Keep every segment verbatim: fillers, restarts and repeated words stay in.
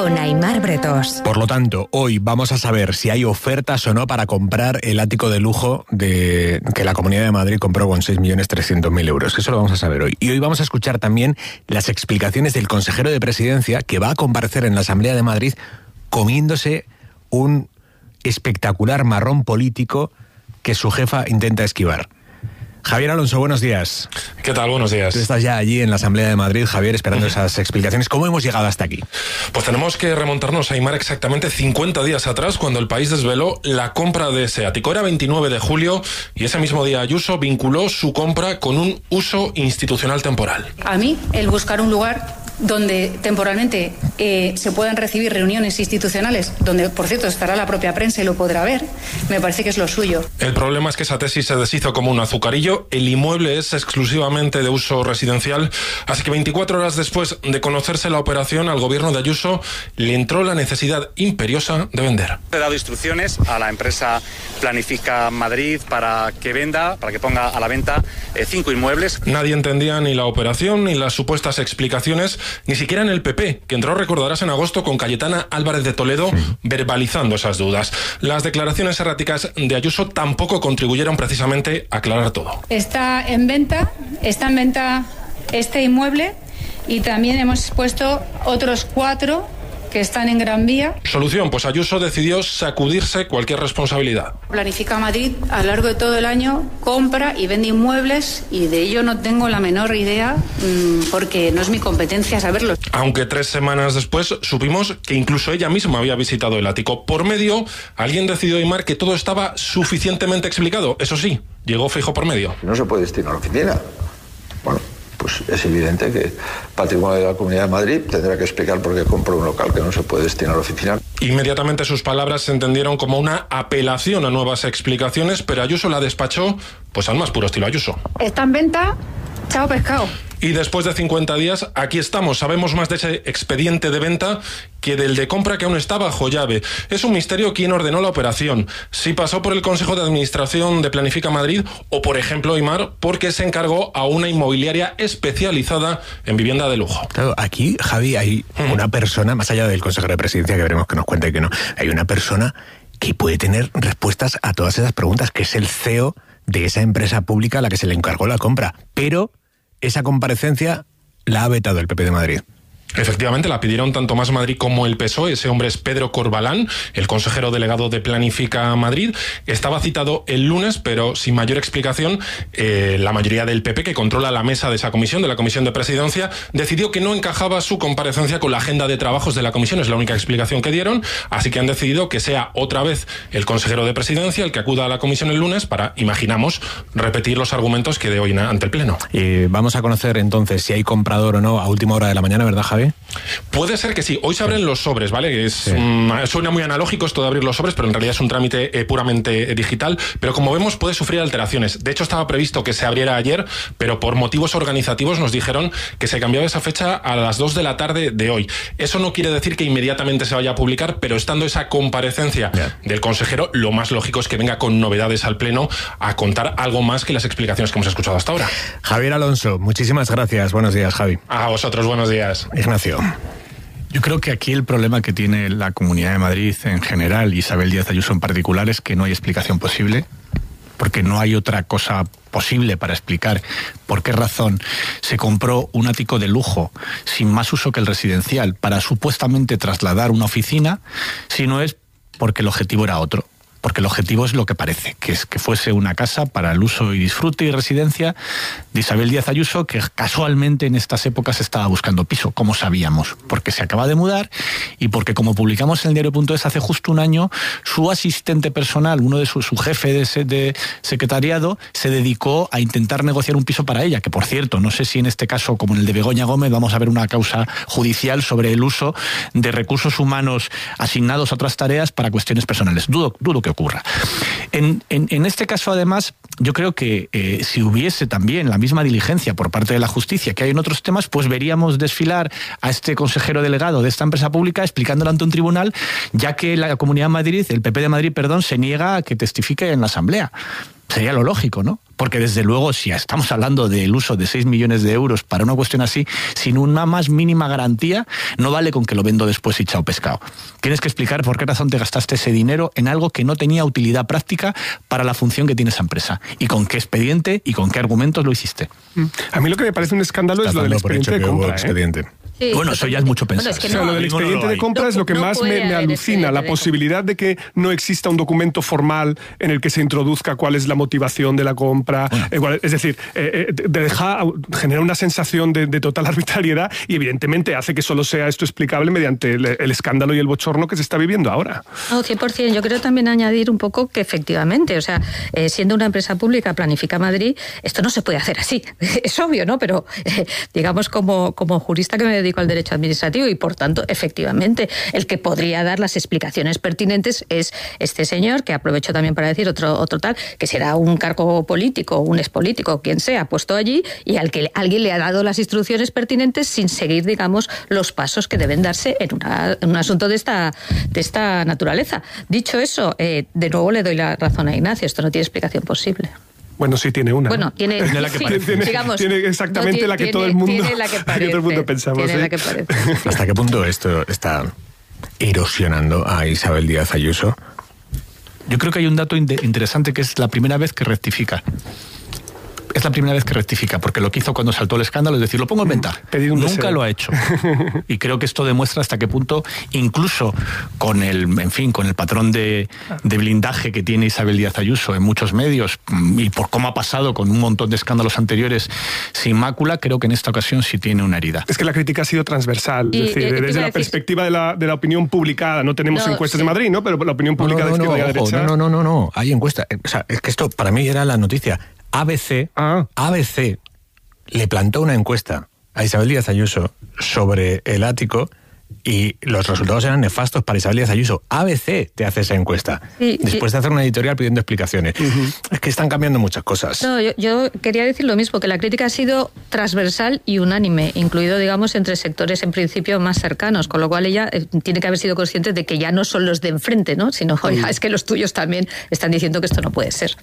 con Aimar Bretós. Por lo tanto, hoy vamos a saber si hay ofertas o no para comprar el ático de lujo de que la Comunidad de Madrid compró con seis millones trescientos mil euros. Eso lo vamos a saber hoy. Y hoy vamos a escuchar también las explicaciones del consejero de Presidencia que va a comparecer en la Asamblea de Madrid comiéndose un espectacular marrón político que su jefa intenta esquivar. Javier Alonso, buenos días. ¿Qué tal? Buenos días. Tú estás ya allí en la Asamblea de Madrid, Javier, esperando uh-huh. esas explicaciones. ¿Cómo hemos llegado hasta aquí? Pues tenemos que remontarnos a Aimar exactamente cincuenta días atrás, cuando el país desveló la compra de ese ático. Era veintinueve de julio y ese mismo día Ayuso vinculó su compra con un uso institucional temporal. A mí, el buscar un lugar donde temporalmente eh, se puedan recibir reuniones institucionales, donde, por cierto, estará la propia prensa y lo podrá ver, me parece que es lo suyo. El problema es que esa tesis se deshizo como un azucarillo. El inmueble es exclusivamente de uso residencial, así que veinticuatro horas después de conocerse la operación, al gobierno de Ayuso le entró la necesidad imperiosa de vender. He dado instrucciones a la empresa Planifica Madrid para que venda, para que ponga a la venta eh, cinco inmuebles. Nadie entendía ni la operación ni las supuestas explicaciones, ni siquiera en el P P, que entró, recordarás, en agosto con Cayetana Álvarez de Toledo, sí. verbalizando esas dudas. Las declaraciones erráticas de Ayuso tampoco contribuyeron precisamente a aclarar todo. Está en venta, está en venta este inmueble y también hemos puesto otros cuatro que están en Gran Vía. Solución, pues Ayuso decidió sacudirse cualquier responsabilidad. Planifica Madrid a lo largo de todo el año compra y vende inmuebles y de ello no tengo la menor idea mmm, porque no es mi competencia saberlo. Aunque tres semanas después supimos que incluso ella misma había visitado el ático. Por medio, alguien decidió, Aimar, que todo estaba suficientemente explicado. Eso sí, llegó Feijóo por medio. No se puede destinar a la oficina. Bueno, pues es evidente que Patrimonio de la Comunidad de Madrid tendrá que explicar por qué compró un local que no se puede destinar a la oficina. Inmediatamente sus palabras se entendieron como una apelación a nuevas explicaciones, pero Ayuso la despachó pues al más puro estilo Ayuso. Está en venta, chao pescado. Y después de cincuenta días, aquí estamos. Sabemos más de ese expediente de venta que del de compra, que aún está bajo llave. Es un misterio quién ordenó la operación. Si pasó por el Consejo de Administración de Planifica Madrid o, por ejemplo, Aimar, porque se encargó a una inmobiliaria especializada en vivienda de lujo. Claro, aquí, Javi, hay uh-huh. una persona, más allá del consejero de Presidencia, que veremos que nos cuenta y que no, hay una persona que puede tener respuestas a todas esas preguntas, que es el C E O de esa empresa pública a la que se le encargó la compra. Pero esa comparecencia la ha vetado el P P de Madrid. Efectivamente, la pidieron tanto Más Madrid como el P S O E. Ese hombre es Pedro Corbalán, el consejero delegado de Planifica Madrid. Estaba citado el lunes, pero sin mayor explicación. Eh, la mayoría del P P, que controla la mesa de esa comisión, de la Comisión de Presidencia, decidió que no encajaba su comparecencia con la agenda de trabajos de la comisión. Es la única explicación que dieron. Así que han decidido que sea otra vez el consejero de Presidencia el que acuda a la comisión el lunes para, imaginamos, repetir los argumentos que de hoy ante el Pleno. Eh, vamos a conocer entonces si hay comprador o no a última hora de la mañana, ¿verdad, Javi? Puede ser que sí. Hoy se abren los sobres, ¿vale? Es, sí. um, suena muy analógico esto de abrir los sobres, pero en realidad es un trámite eh, puramente eh, digital. Pero como vemos, puede sufrir alteraciones. De hecho, estaba previsto que se abriera ayer, pero por motivos organizativos nos dijeron que se cambiaba esa fecha a las dos de la tarde de hoy. Eso no quiere decir que inmediatamente se vaya a publicar, pero estando esa comparecencia yeah. del consejero, lo más lógico es que venga con novedades al Pleno a contar algo más que las explicaciones que hemos escuchado hasta ahora. Javier Alonso, muchísimas gracias. Buenos días, Javi. A vosotros, buenos días. Ignacio. Yo creo que aquí el problema que tiene la Comunidad de Madrid en general, y Isabel Díaz Ayuso en particular, es que no hay explicación posible, porque no hay otra cosa posible para explicar por qué razón se compró un ático de lujo sin más uso que el residencial para supuestamente trasladar una oficina, si no es porque el objetivo era otro. Porque el objetivo es lo que parece, que es que fuese una casa para el uso y disfrute y residencia de Isabel Díaz Ayuso, que casualmente en estas épocas estaba buscando piso, como sabíamos, porque se acaba de mudar y porque, como publicamos en el diario punto es hace justo un año, su asistente personal, uno de su, su jefe de, de secretariado, se dedicó a intentar negociar un piso para ella, que por cierto, no sé si en este caso, como en el de Begoña Gómez, vamos a ver una causa judicial sobre el uso de recursos humanos asignados a otras tareas para cuestiones personales. Dudo, dudo que ocurra. En, en, en este caso, además, yo creo que eh, si hubiese también la misma diligencia por parte de la justicia que hay en otros temas, pues veríamos desfilar a este consejero delegado de esta empresa pública explicándolo ante un tribunal, ya que la Comunidad de Madrid, el P P de Madrid, perdón, se niega a que testifique en la Asamblea. Sería lo lógico, ¿no? Porque desde luego, si estamos hablando del uso de seis millones de euros para una cuestión así, sin una más mínima garantía, no vale con que lo vendo después y chao pescado. Tienes que explicar por qué razón te gastaste ese dinero en algo que no tenía utilidad práctica para la función que tiene esa empresa. Y con qué expediente y con qué argumentos lo hiciste. A mí lo que me parece un escándalo Estás es lo del expediente de compra. Expediente. ¿eh? Sí, bueno, eso ya es mucho pensar. Bueno, es que no, o sea, lo del expediente de compra es lo que no más me, me alucina, la posibilidad de que no exista un documento formal en el que se introduzca cuál es la motivación de la compra. Bueno. Eh, es decir, eh, eh, deja, genera una sensación de, de total arbitrariedad y evidentemente hace que solo sea esto explicable mediante el, el escándalo y el bochorno que se está viviendo ahora. No, cien por ciento. Yo creo también añadir un poco que efectivamente, o sea, eh, siendo una empresa pública, Planifica Madrid, esto no se puede hacer así. Es obvio, ¿no? Pero eh, digamos como, como jurista que me dedico al derecho administrativo y por tanto efectivamente el que podría dar las explicaciones pertinentes es este señor, que aprovecho también para decir otro otro tal, que será un cargo político, un expolítico, quien sea, puesto allí y al que alguien le ha dado las instrucciones pertinentes sin seguir, digamos, los pasos que deben darse en, una, en un asunto de esta de esta naturaleza. Dicho eso, eh, de nuevo le doy la razón a Ignacio, esto no tiene explicación posible. Bueno, sí tiene una. Bueno, ¿no? tiene, tiene, la que sí, tiene, digamos, tiene exactamente no, tiene, la que todo el mundo, tiene la que parece, que todo el mundo pensamos. Tiene ¿eh? la que parece. ¿Hasta qué punto esto está erosionando a Isabel Díaz Ayuso? Yo creo que hay un dato interesante que es la primera vez que rectifica. Es la primera vez que rectifica, porque lo que hizo cuando saltó el escándalo es decir, lo pongo en venta. Nunca deseo. Lo ha hecho. Y creo que esto demuestra hasta qué punto, incluso con el, en fin, con el patrón de, de blindaje que tiene Isabel Díaz Ayuso en muchos medios, y por cómo ha pasado con un montón de escándalos anteriores sin mácula, creo que en esta ocasión sí tiene una herida. Es que la crítica ha sido transversal. Y, es decir, y, desde la perspectiva de la, de la opinión publicada, no tenemos no, encuestas sí. de Madrid, ¿no? Pero la opinión publicada no, no, de izquierda no, y de derecha. No, no, no, no, hay encuestas. O sea, es que esto para mí era la noticia. A B C, ah. A B C le plantó una encuesta a Isabel Díaz Ayuso sobre el ático y los resultados eran nefastos para Isabel Díaz Ayuso. A B C te hace esa encuesta. Sí, después sí. de hacer una editorial pidiendo explicaciones. Uh-huh. Es que están cambiando muchas cosas. No, yo, yo quería decir lo mismo, que la crítica ha sido transversal y unánime, incluido, digamos, entre sectores en principio más cercanos, con lo cual ella eh, tiene que haber sido consciente de que ya no son los de enfrente, ¿no? Sino, uh-huh. oiga, es que los tuyos también están diciendo que esto no puede ser.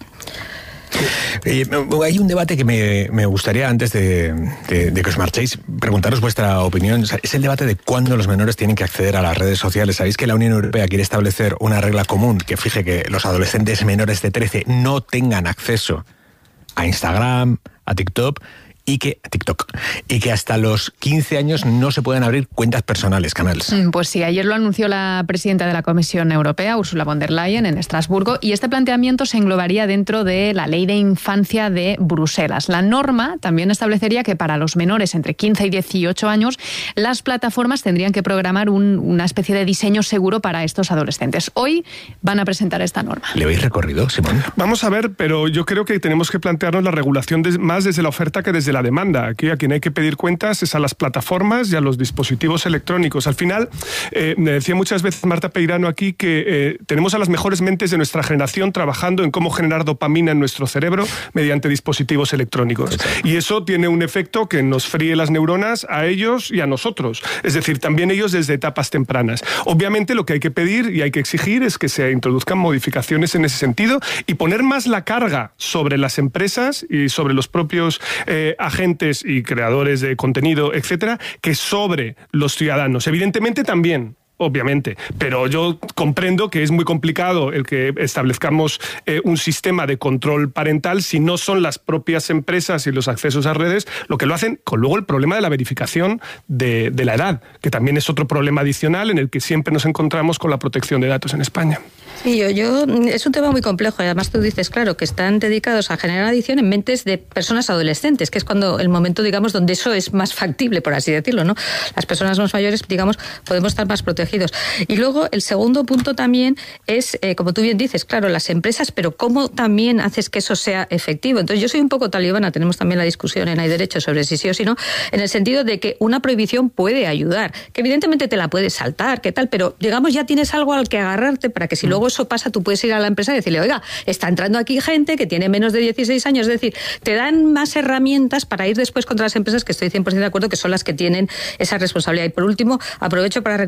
Eh, hay un debate que me, me gustaría, antes de, de, de que os marchéis, preguntaros vuestra opinión. O sea, es el debate de cuándo los menores tienen que acceder a las redes sociales. Sabéis que la Unión Europea quiere establecer una regla común que fije que los adolescentes menores de trece no tengan acceso a Instagram, a TikTok, y que TikTok y que hasta los quince años no se pueden abrir cuentas personales, Canals. Pues sí, ayer lo anunció la presidenta de la Comisión Europea, Ursula von der Leyen, en Estrasburgo, y este planteamiento se englobaría dentro de la Ley de Infancia de Bruselas. La norma también establecería que para los menores entre quince y dieciocho años, las plataformas tendrían que programar un, una especie de diseño seguro para estos adolescentes. Hoy van a presentar esta norma. ¿Le habéis recorrido, Simón? Vamos a ver, pero yo creo que tenemos que plantearnos la regulación de, más desde la oferta que desde la demanda. Aquí a quien hay que pedir cuentas es a las plataformas y a los dispositivos electrónicos. Al final, eh, me decía muchas veces Marta Peirano aquí que eh, tenemos a las mejores mentes de nuestra generación trabajando en cómo generar dopamina en nuestro cerebro mediante dispositivos electrónicos. Exacto. Y eso tiene un efecto que nos fríe las neuronas a ellos y a nosotros. Es decir, también ellos desde etapas tempranas. Obviamente lo que hay que pedir y hay que exigir es que se introduzcan modificaciones en ese sentido y poner más la carga sobre las empresas y sobre los propios eh, agentes y creadores de contenido, etcétera, que sobre los ciudadanos. Evidentemente también, obviamente, pero yo comprendo que es muy complicado el que establezcamos eh, un sistema de control parental si no son las propias empresas y los accesos a redes lo que lo hacen, con luego el problema de la verificación de, de la edad, que también es otro problema adicional en el que siempre nos encontramos con la protección de datos en España. Sí, yo, yo es un tema muy complejo y además tú dices, claro, que están dedicados a generar adicción en mentes de personas adolescentes, que es cuando el momento, digamos, donde eso es más factible, por así decirlo, ¿no? Las personas más mayores, digamos, podemos estar más protegidos. Y luego el segundo punto también es, eh, como tú bien dices, claro, las empresas, pero ¿cómo también haces que eso sea efectivo? Entonces yo soy un poco talibana, tenemos también la discusión en Hay Derecho sobre si sí o si no, en el sentido de que una prohibición puede ayudar, que evidentemente te la puedes saltar, ¿qué tal? Pero digamos ya tienes algo al que agarrarte para que si luego eso pasa, tú puedes ir a la empresa y decirle, oiga, está entrando aquí gente que tiene menos de dieciséis años, es decir, te dan más herramientas para ir después contra las empresas, que estoy cien por ciento de acuerdo que son las que tienen esa responsabilidad. Y por último, aprovecho para recomendar el libro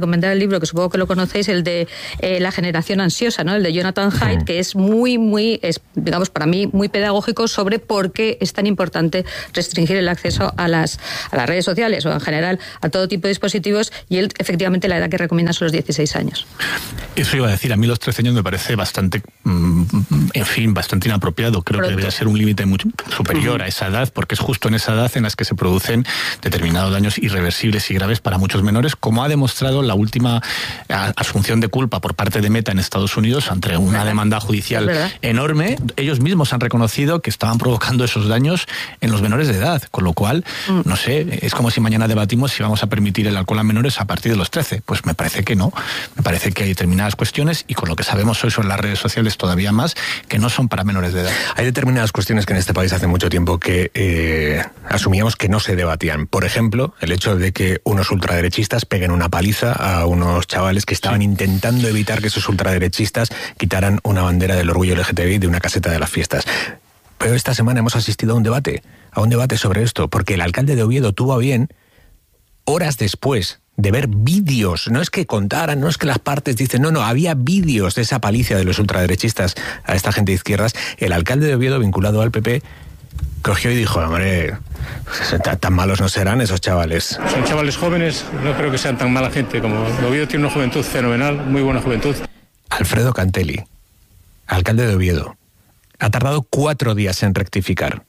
libro, que supongo que lo conocéis, el de eh, La generación ansiosa, ¿no? El de Jonathan Haidt, que es muy, muy, es, digamos, para mí, muy pedagógico sobre por qué es tan importante restringir el acceso a las, a las redes sociales o en general a todo tipo de dispositivos, y él, efectivamente, la edad que recomienda son los dieciséis años. Eso iba a decir, a mí los trece años me parece bastante, en fin, bastante inapropiado. Creo Pronto. que debería ser un límite mucho superior uh-huh. a esa edad, porque es justo en esa edad en las que se producen determinados daños irreversibles y graves para muchos menores, como ha demostrado la última asunción de culpa por parte de Meta en Estados Unidos ante una demanda judicial enorme. Ellos mismos han reconocido que estaban provocando esos daños en los menores de edad, con lo cual, mm. no sé, es como si mañana debatimos si vamos a permitir el alcohol a menores a partir de los trece. Pues me parece que no. Me parece que hay determinadas cuestiones, y con lo que sabemos hoy sobre las redes sociales todavía más, que no son para menores de edad. Hay determinadas cuestiones que en este país hace mucho tiempo que eh, asumíamos que no se debatían. Por ejemplo, el hecho de que unos ultraderechistas peguen una paliza a unos chavales que estaban sí. intentando evitar que esos ultraderechistas quitaran una bandera del orgullo L G T B I de una caseta de las fiestas. Pero esta semana hemos asistido a un debate, a un debate sobre esto, porque el alcalde de Oviedo tuvo a bien, horas después de ver vídeos, no es que contaran, no es que las partes dicen, no, no, había vídeos de esa palicia de los ultraderechistas a esta gente de izquierdas. El alcalde de Oviedo, vinculado al P P, cogió y dijo, hombre, tan malos no serán esos chavales. Son chavales jóvenes, no creo que sean tan mala gente. Como Oviedo tiene una juventud fenomenal, muy buena juventud. Alfredo Cantelli, alcalde de Oviedo, ha tardado cuatro días en rectificar.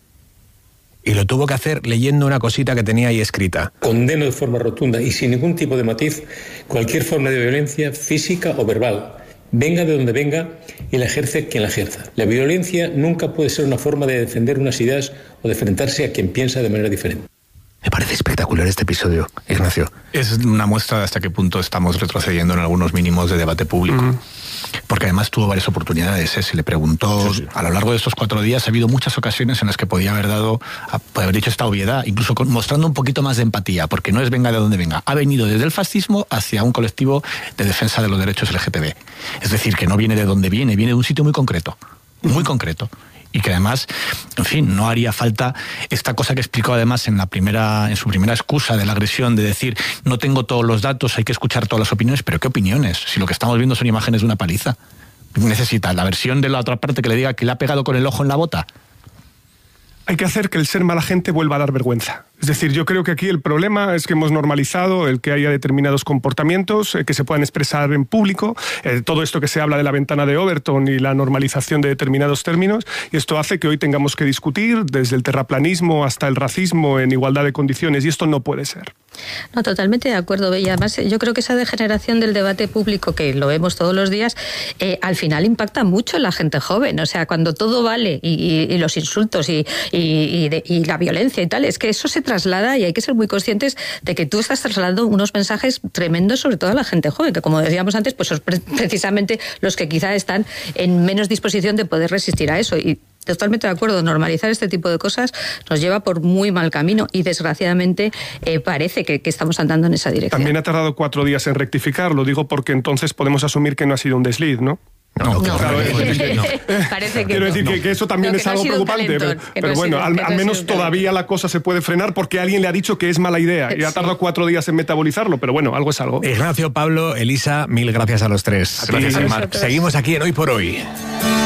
Y lo tuvo que hacer leyendo una cosita que tenía ahí escrita. Condeno de forma rotunda y sin ningún tipo de matiz cualquier forma de violencia física o verbal, venga de donde venga, y la ejerce quien la ejerza. La violencia nunca puede ser una forma de defender unas ideas o de enfrentarse a quien piensa de manera diferente. Me parece espectacular este episodio, Ignacio. Es una muestra de hasta qué punto estamos retrocediendo en algunos mínimos de debate público. Mm. Porque además tuvo varias oportunidades, ¿eh? Se le preguntó, sí, sí. a lo largo de estos cuatro días ha habido muchas ocasiones en las que podía haber dado, puede haber dicho esta obviedad, incluso con, mostrando un poquito más de empatía, porque no es venga de donde venga, ha venido desde el fascismo hacia un colectivo de defensa de los derechos L G T B. Es decir, que no viene de donde viene, viene de un sitio muy concreto, muy mm. concreto. Y que además, en fin, no haría falta esta cosa que explicó además en la primera, en su primera excusa de la agresión, de decir, no tengo todos los datos, hay que escuchar todas las opiniones. ¿Pero qué opiniones? Si lo que estamos viendo son imágenes de una paliza. Necesita la versión de la otra parte que le diga que le ha pegado con el ojo en la bota. Hay que hacer que el ser mala gente vuelva a dar vergüenza. Es decir, yo creo que aquí el problema es que hemos normalizado el que haya determinados comportamientos eh, que se puedan expresar en público, eh, todo esto que se habla de la ventana de Overton y la normalización de determinados términos, y esto hace que hoy tengamos que discutir desde el terraplanismo hasta el racismo en igualdad de condiciones, y esto no puede ser. No, totalmente de acuerdo, Bella. Además, yo creo que esa degeneración del debate público, que lo vemos todos los días, eh, al final impacta mucho en la gente joven. O sea, cuando todo vale, y, y, y los insultos y, y, y, de, y la violencia y tal, es que eso se traslada, y hay que ser muy conscientes de que tú estás trasladando unos mensajes tremendos, sobre todo a la gente joven, que como decíamos antes, pues son precisamente los que quizá están en menos disposición de poder resistir a eso. Y totalmente de acuerdo, normalizar este tipo de cosas nos lleva por muy mal camino, y desgraciadamente eh, parece que, que estamos andando en esa dirección. También ha tardado cuatro días en rectificar, lo digo porque entonces podemos asumir que no ha sido un desliz, ¿no? No, no, claro, no. no. Parece que Quiero no. decir que, que eso también no, es algo no preocupante, calentón, pero, pero no bueno, sido, al, al menos todavía la cosa se puede frenar porque alguien le ha dicho que es mala idea y sí. ha tardado cuatro días en metabolizarlo, pero bueno, algo es algo. Ignacio, Pablo, Elisa, mil gracias a los tres. Gracias, Mar. Seguimos aquí en Hoy por Hoy.